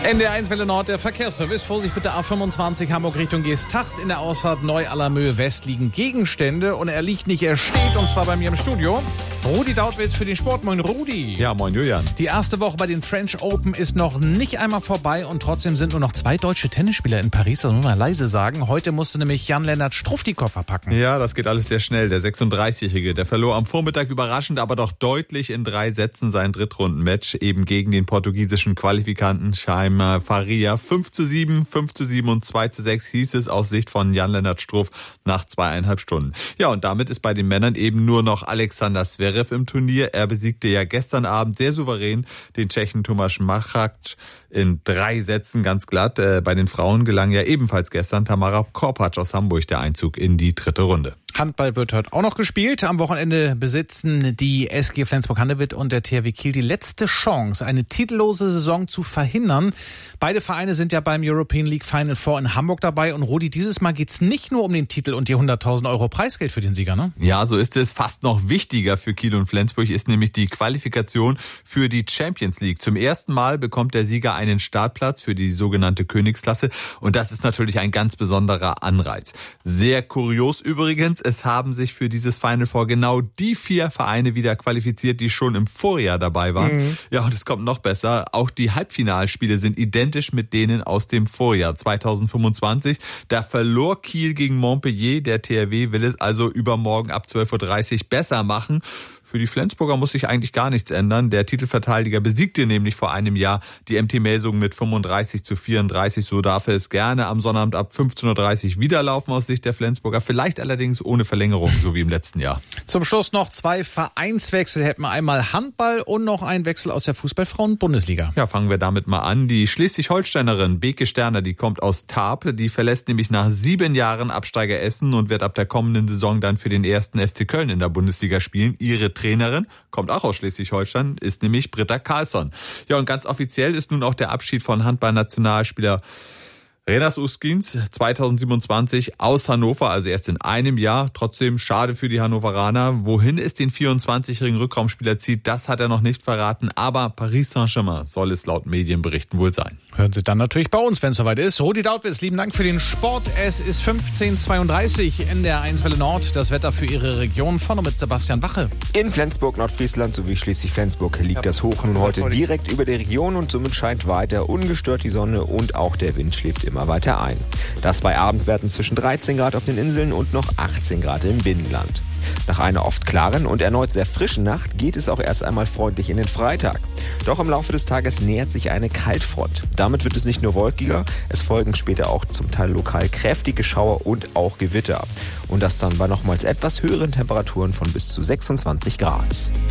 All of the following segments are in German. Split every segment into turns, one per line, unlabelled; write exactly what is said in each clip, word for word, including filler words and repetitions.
N D R eins Welle Nord, der Verkehrsservice. Vorsicht bitte, A fünfundzwanzig Hamburg Richtung Geesthacht. In der Ausfahrt Neu-Allermöhe West liegen Gegenstände und er liegt nicht, er steht, und zwar bei mir im Studio. Rudi Dautwitz für den Sport. Moin Rudi.
Ja, moin Julian.
Die erste Woche bei den French Open ist noch nicht einmal vorbei und trotzdem sind nur noch zwei deutsche Tennisspieler in Paris. Das muss man leise sagen. Heute musste nämlich Jan-Lennart Struff die Koffer packen.
Ja, das geht alles sehr schnell. Der sechsunddreißigjährige, der verlor am Vormittag überraschend, aber doch deutlich in drei Sätzen sein Drittrundenmatch eben gegen den portugiesischen Qualifikanten Jaime Faria. fünf zu sieben, fünf zu sieben und zwei zu sechs hieß es aus Sicht von Jan-Lennart Struff nach zweieinhalb Stunden. Ja, und damit ist bei den Männern eben nur noch Alexander Zverev im Turnier. Er besiegte ja gestern Abend sehr souverän den Tschechen Tomáš Machac in drei Sätzen ganz glatt. Bei den Frauen gelang ja ebenfalls gestern Tamara Korpatsch aus Hamburg der Einzug in die dritte Runde.
Handball wird heute auch noch gespielt. Am Wochenende besitzen die S G Flensburg-Handewitt und der T H W Kiel die letzte Chance, eine titellose Saison zu verhindern. Beide Vereine sind ja beim European League Final Four in Hamburg dabei. Und Rudi, dieses Mal geht's nicht nur um den Titel und die hunderttausend Euro Preisgeld für den Sieger, ne?
Ja, so ist es. Fast noch wichtiger für Kiel und Flensburg ist nämlich die Qualifikation für die Champions League. Zum ersten Mal bekommt der Sieger einen Startplatz für die sogenannte Königsklasse. Und das ist natürlich ein ganz besonderer Anreiz. Sehr kurios übrigens. Es haben sich für dieses Final Four genau die vier Vereine wieder qualifiziert, die schon im Vorjahr dabei waren. Mhm. Ja, und es kommt noch besser. Auch die Halbfinalspiele sind identisch mit denen aus dem Vorjahr zweitausendfünfundzwanzig. Da verlor Kiel gegen Montpellier. Der T H W will es also übermorgen ab zwölf Uhr dreißig besser machen. Für die Flensburger muss sich eigentlich gar nichts ändern. Der Titelverteidiger besiegte nämlich vor einem Jahr die M T Melsungen mit fünfunddreißig zu vierunddreißig. So darf er es gerne am Sonnabend ab fünfzehn Uhr dreißig wieder laufen aus Sicht der Flensburger. Vielleicht allerdings ohne Verlängerung, so wie im letzten Jahr.
Zum Schluss noch zwei Vereinswechsel. Hätten wir einmal Handball und noch einen Wechsel aus der Fußball-Frauen-Bundesliga.
Ja, fangen wir damit mal an. Die Schleswig-Holsteinerin Beke Sterner, die kommt aus Tarp. Die verlässt nämlich nach sieben Jahren Absteiger Essen und wird ab der kommenden Saison dann für den ersten F C Köln in der Bundesliga spielen. Ihre Trainerin kommt auch aus Schleswig-Holstein, ist nämlich Britta Karlsson. Ja, und ganz offiziell ist nun auch der Abschied von Handballnationalspieler Renas Uskins zweitausendsiebenundzwanzig aus Hannover, also erst in einem Jahr. Trotzdem schade für die Hannoveraner. Wohin es den vierundzwanzigjährigen Rückraumspieler zieht, das hat er noch nicht verraten. Aber Paris Saint-Germain soll es laut Medienberichten wohl sein.
Hören Sie dann natürlich bei uns, wenn es soweit ist. Rudi Dautwitz, lieben Dank für den Sport. Es ist fünfzehn Uhr zweiunddreißig, N D R eins Welle Nord. Das Wetter für Ihre Region. Vorne mit Sebastian Wache.
In Flensburg, Nordfriesland sowie Schleswig-Flensburg liegt das Hoch nun heute direkt über der Region und somit scheint weiter ungestört die Sonne und auch der Wind schläft immer weiter ein. Das bei Abendwerten zwischen dreizehn Grad auf den Inseln und noch achtzehn Grad im Binnenland. Nach einer oft klaren und erneut sehr frischen Nacht geht es auch erst einmal freundlich in den Freitag. Doch im Laufe des Tages nähert sich eine Kaltfront. Damit wird es nicht nur wolkiger, es folgen später auch zum Teil lokal kräftige Schauer und auch Gewitter. Und das dann bei nochmals etwas höheren Temperaturen von bis zu sechsundzwanzig Grad.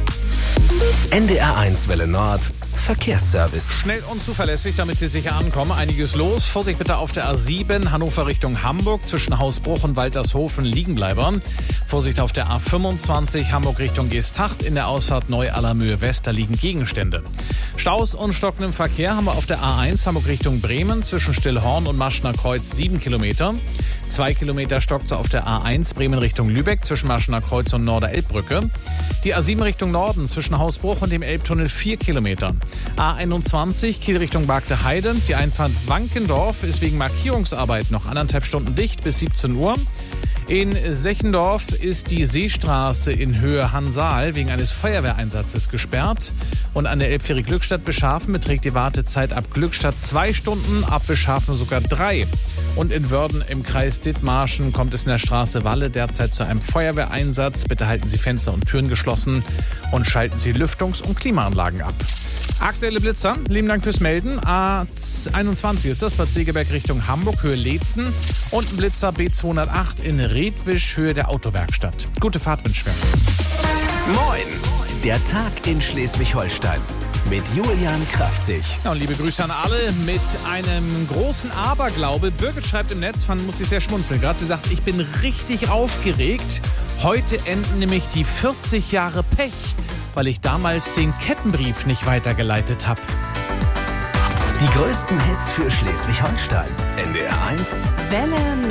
N D R eins Welle Nord Verkehrsservice.
Schnell und zuverlässig, damit Sie sicher ankommen. Einiges los. Vorsicht bitte auf der A sieben, Hannover Richtung Hamburg. Zwischen Hausbruch und Waltershofen Liegenbleiber. Vorsicht auf der A fünfundzwanzig, Hamburg Richtung Geesthacht. In der Ausfahrt Neu-Allermöhe West, da liegen Gegenstände. Staus und stockendem Verkehr haben wir auf der A eins, Hamburg Richtung Bremen. Zwischen Stillhorn und Maschner Kreuz sieben Kilometer. Zwei Kilometer stockt's auf der A eins, Bremen Richtung Lübeck. Zwischen Maschner Kreuz und Norder-Elbbrücke. Die A sieben Richtung Norden, zwischen Hausbruch und dem Elbtunnel vier Kilometer. A einundzwanzig, Kiel Richtung Bagde Heide. Die Einfahrt Wankendorf ist wegen Markierungsarbeit noch anderthalb Stunden dicht bis siebzehn Uhr. In Sechendorf ist die Seestraße in Höhe Hansaal wegen eines Feuerwehreinsatzes gesperrt. Und an der Elbfähre Glückstadt-Beschafen beträgt die Wartezeit ab Glückstadt zwei Stunden, ab Beschafen sogar drei. Und in Wörden im Kreis Dithmarschen kommt es in der Straße Walle derzeit zu einem Feuerwehreinsatz. Bitte halten Sie Fenster und Türen geschlossen und schalten Sie Lüftungs- und Klimaanlagen ab. Aktuelle Blitzer, lieben Dank fürs Melden. A einundzwanzig ist das, Bad Segeberg Richtung Hamburg, Höhe Leetzen. Und ein Blitzer B zweihundertacht in Redwisch, Höhe der Autowerkstatt. Gute Fahrt wünschen wir.
Moin, der Tag in Schleswig-Holstein. Mit Julian Kraftzig.
Ja, und liebe Grüße an alle mit einem großen Aberglaube. Birgit schreibt im Netz, man muss sich sehr schmunzeln. Gerade sie sagt, ich bin richtig aufgeregt. Heute enden nämlich die vierzig Jahre Pech, weil ich damals den Kettenbrief nicht weitergeleitet habe.
Die größten Hits für Schleswig-Holstein. N D R eins
Welle